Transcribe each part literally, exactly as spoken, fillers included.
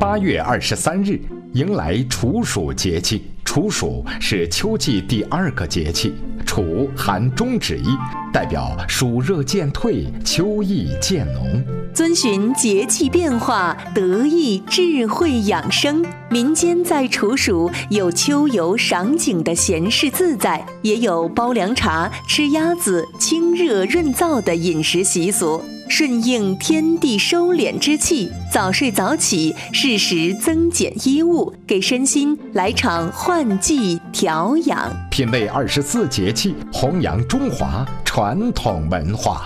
八月二十三日迎来处暑节气。处暑是秋季第二个节气，处含中指一，代表暑热渐退，秋意渐浓。 遵循节气变化，得益智慧养生。民间在处暑有秋游赏景的闲适自在，也有煲凉茶、吃鸭子、清热润燥的饮食习俗。顺应天地收敛之气，早睡早起，适时增减衣物，给身心来场换季调养。 品味二十四节气，弘扬中华传统文化。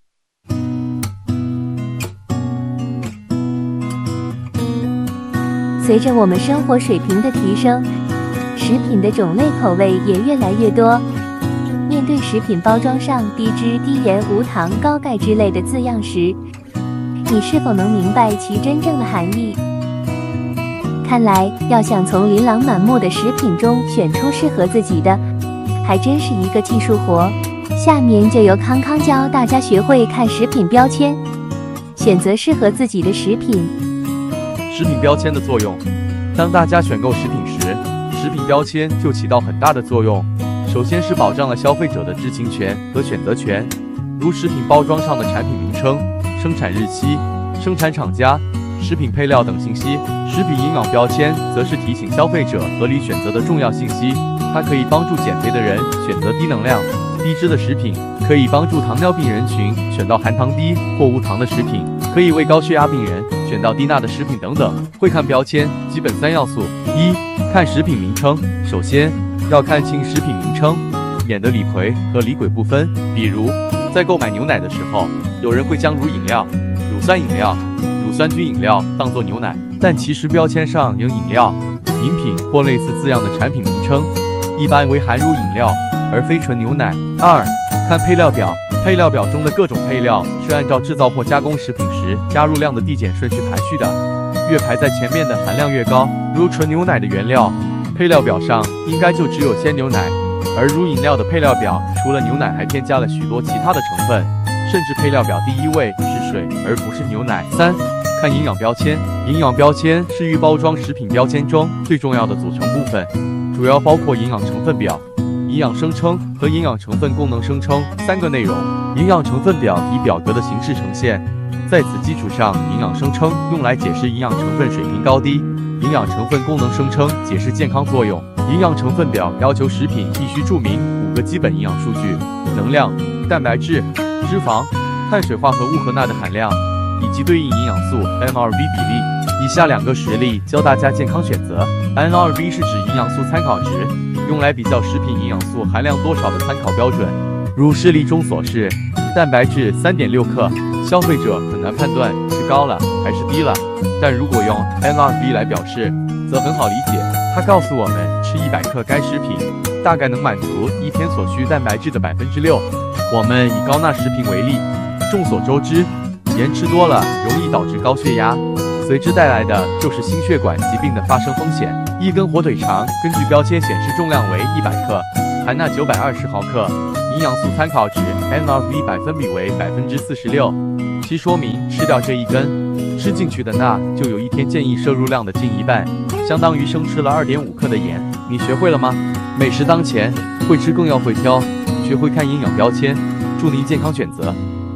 随着我们生活水平的提升，食品的种类口味也越来越多。面对食品包装上低脂、低盐、无糖、高钙之类的字样时，你是否能明白其真正的含义？看来，要想从琳琅满目的食品中选出适合自己的，还真是一个技术活。下面就由康康教大家学会看食品标签，选择适合自己的食品。 食品标签的作用，当大家选购食品时，食品标签就起到很大的作用。首先是保障了消费者的知情权和选择权，如食品包装上的产品名称、生产日期、生产厂家、食品配料等信息。食品营养标签则是提醒消费者合理选择的重要信息，它可以帮助减肥的人选择低能量、低脂的食品，可以帮助糖尿病人群选到含糖低或无糖的食品，可以为高血压病人选到低钠的食品等等。会看标签基本三要素：一、看食品名称，首先要看清食品名称，免得李逵和李鬼不分。比如，在购买牛奶的时候，有人会将乳饮料、乳酸饮料、乳酸菌饮料当作牛奶，但其实标签上有饮料、饮品或类似字样的产品名称，一般为含乳饮料，而非纯牛奶。二、看配料表，配料表中的各种配料是按照制造或加工食品时加入量的递减顺序排序的，越排在前面的含量越高。如纯牛奶的原料，配料表上应该就只有鲜牛奶，而乳饮料的配料表除了牛奶还添加了许多其他的成分，甚至配料表第一位是水而不是牛奶。三、看营养标签，营养标签是预包装食品标签中最重要的组成部分，主要包括营养成分表、营养声称和营养成分功能声称三个内容。营养成分表以表格的形式呈现，在此基础上，营养声称用来解释营养成分水平高低，营养成分功能声称解释健康作用。营养成分表要求食品必须注明五个基本营养数据：能量、蛋白质、脂肪、碳水化合物和钠的含量，以及对应营养素 N R V 比例。以下两个实例教大家健康选择。N R V 是指营养素参考值，用来比较食品营养素含量多少的参考标准。如示例中所示，蛋白质 三点六克，消费者很难判断是高了还是低了，但如果用 N R V 来表示，则很好理解。它告诉我们，吃一百克该食品大概能满足一天所需蛋白质的百分之六。我们以高钠食品为例，众所周知，盐吃多了容易导致高血压，随之带来的就是心血管疾病的发生风险。一根火腿肠根据标签显示重量为一百克，含钠九百二十毫克，营养素参考值 N R V 百分比为百分之四十六，其说明吃掉这一根，吃进去的钠就有一天建议摄入量的近一半，相当于生吃了 二点五克的盐。你学会了吗？美食当前，会吃更要会挑，学会看营养标签，祝您健康选择。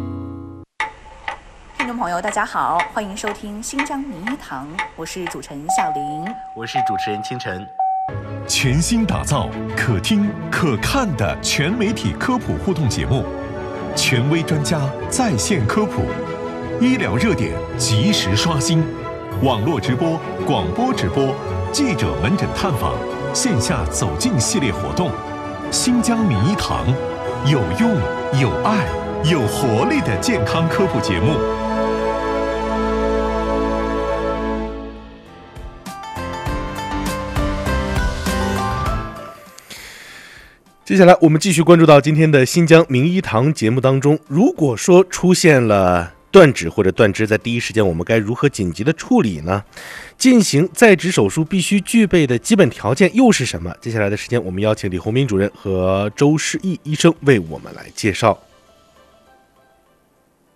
听众朋友大家好，欢迎收听新疆名医堂，我是主持人小玲， 我是主持人清晨。 全新打造可听可看的全媒体科普互动节目，权威专家在线科普，医疗热点及时刷新，网络直播、广播直播，记者门诊探访，线下走进系列活动。新疆名医堂，有用、有爱、有活力的健康科普节目。 接下来我们继续关注到今天的新疆名医堂节目当中，如果说出现了断指或者断肢，在第一时间我们该如何紧急的处理呢？进行再植手术必须具备的基本条件又是什么？接下来的时间我们邀请李洪明主任和周世义医生为我们来介绍。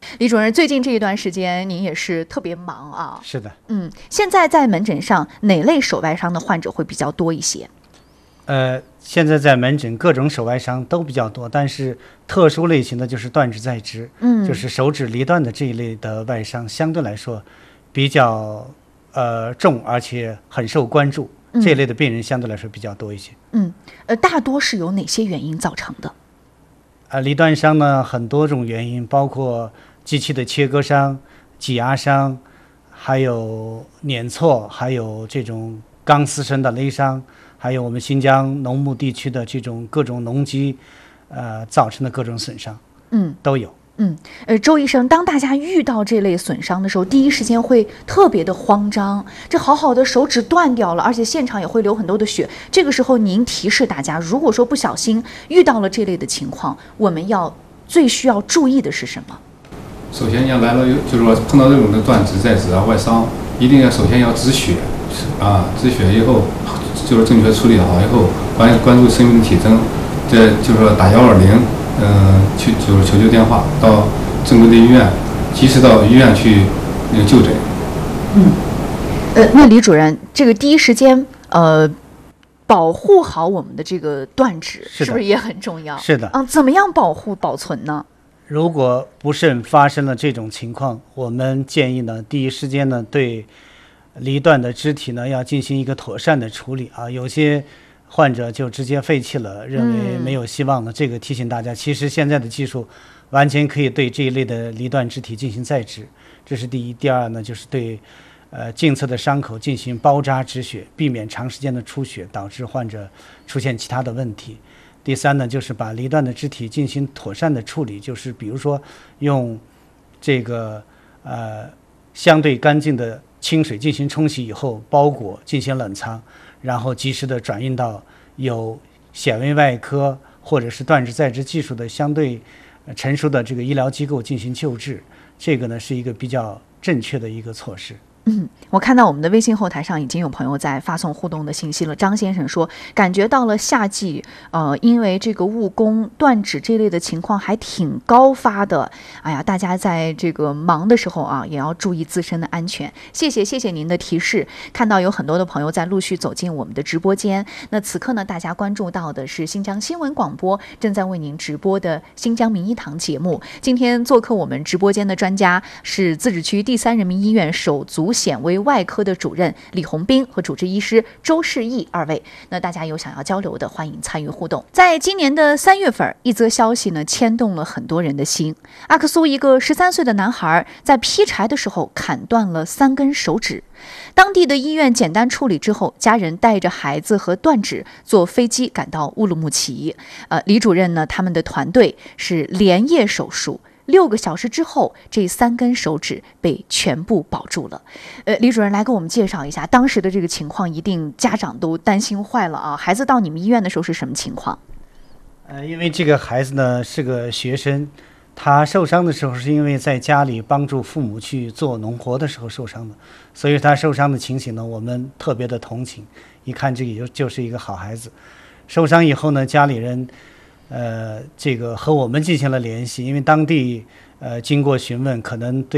李主任，最近这一段时间您也是特别忙啊。 是的。 嗯，现在在门诊上哪类手外伤的患者会比较多一些？ 呃，现在在门诊各种手外伤都比较多，但是特殊类型的就是断指在肢，嗯，就是手指离断的这一类的外伤，相对来说比较呃重，而且很受关注。嗯、这一类的病人相对来说比较多一些。 嗯，呃，大多是由哪些原因造成的？ 呃，离断伤呢，很多种原因，包括机器的切割伤、挤压伤，还有碾挫，还有这种钢丝绳的勒伤，还有我们新疆农牧地区的这种各种农机，呃造成的各种损伤， 嗯， 都有。 嗯，呃，周医生，当大家遇到这类损伤的时候，第一时间会特别的慌张，这好好的手指断掉了，而且现场也会流很多的血。这个时候，您提示大家，如果说不小心遇到了这类的情况，我们要最需要注意的是什么？ 首先要来了，就是说碰到这种的断指、在指啊、外伤，一定要首先要止血啊，止血以后，就是正确处理好以后，关关注生命体征，这就是说打幺二零。嗯，去就是求救电话，到正规的医院，及时到医院去那个就诊。 嗯，呃，那李主任，这个第一时间呃，保护好我们的这个断指，是不是也很重要？ 是的。 嗯，怎么样保护保存呢？ 如果不慎发生了这种情况，我们建议呢，第一时间呢，对离断的肢体呢，要进行一个妥善的处理啊，有些患者就直接废弃了，认为没有希望了。嗯、这个提醒大家，其实现在的技术完全可以对这一类的离断肢体进行再植，这是第一。第二呢，就是对呃颈侧的伤口进行包扎止血，避免长时间的出血，导致患者出现其他的问题。第三呢，就是把离断的肢体进行妥善的处理，就是比如说用这个呃相对干净的清水进行冲洗以后，包裹进行冷藏。然后及时的转运到有显微外科或者是断指再植技术的相对成熟的这个医疗机构进行救治，这个呢是一个比较正确的一个措施。 嗯，我看到我们的微信后台上已经有朋友在发送互动的信息了。张先生说，感觉到了夏季，呃，因为这个误工断指这类的情况还挺高发的。哎呀，大家在这个忙的时候啊，也要注意自身的安全。谢谢，谢谢您的提示。看到有很多的朋友在陆续走进我们的直播间。那此刻呢，大家关注到的是新疆新闻广播正在为您直播的新疆名医堂节目。今天做客我们直播间的专家是自治区第三人民医院手足显微外科的主任李红斌和主治医师周世义二位。那大家有想要交流的，欢迎参与互动。在今年的三月份，一则消息呢牵动了很多人的心。阿克苏一个十三岁的男孩在劈柴的时候砍断了三根手指，当地的医院简单处理之后，家人带着孩子和断指坐飞机赶到乌鲁木齐。呃，李主任呢，他们的团队是连夜手术。六个小时之后，这三根手指被全部保住了。呃，李主任来给我们介绍一下当时的这个情况，一定家长都担心坏了啊！孩子到你们医院的时候是什么情况？ 呃，因为这个孩子呢是个学生，他受伤的时候是因为在家里帮助父母去做农活的时候受伤的，所以他受伤的情形呢，我们特别的同情。一看这个就就是一个好孩子，受伤以后呢，家里人。呃，这个和我们进行了联系，因为当地呃经过询问，可能对